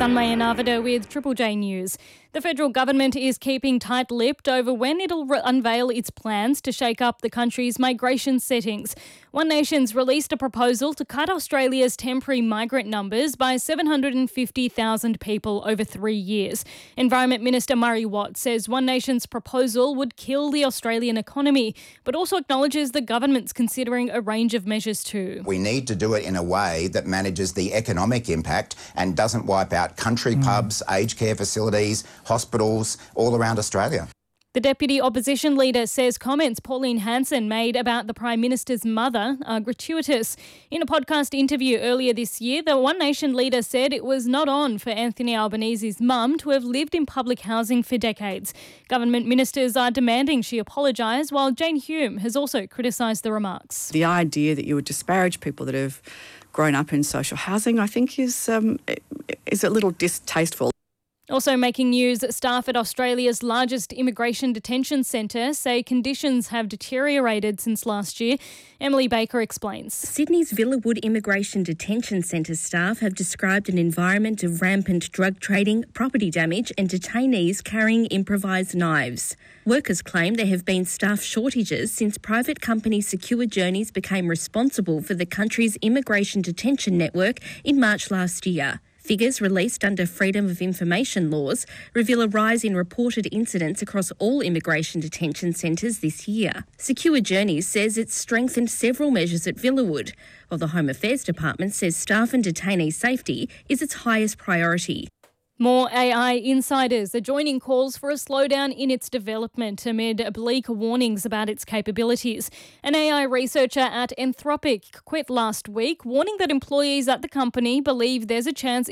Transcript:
Sunmay Anavada with Triple J News. The federal government is keeping tight-lipped over when it'll unveil its plans to shake up the country's migration settings. One Nation's released a proposal to cut Australia's temporary migrant numbers by 750,000 people over 3 years. Environment Minister Murray Watt says One Nation's proposal would kill the Australian economy, but also acknowledges the government's considering a range of measures too. We need to do it in a way that manages the economic impact and doesn't wipe out country pubs, aged care facilities, hospitals all around Australia. The Deputy Opposition Leader says comments Pauline Hanson made about the Prime Minister's mother are gratuitous. In a podcast interview earlier this year, the One Nation leader said it was not on for Anthony Albanese's mum to have lived in public housing for decades. Government ministers are demanding she apologise, while Jane Hume has also criticised the remarks. The idea that you would disparage people that have grown up in social housing, I think, is a little distasteful. Also making news, staff at Australia's largest immigration detention centre say conditions have deteriorated since last year. Emily Baker explains. Sydney's Villawood Immigration Detention Centre staff have described an environment of rampant drug trading, property damage and detainees carrying improvised knives. Workers claim there have been staff shortages since private company Secure Journeys became responsible for the country's immigration detention network in March last year. Figures released under Freedom of Information laws reveal a rise in reported incidents across all immigration detention centres this year. Secure Journeys says it's strengthened several measures at Villawood, while the Home Affairs Department says staff and detainee safety is its highest priority. More AI insiders are joining calls for a slowdown in its development amid bleak warnings about its capabilities. An AI researcher at Anthropic quit last week, warning that employees at the company believe there's a chance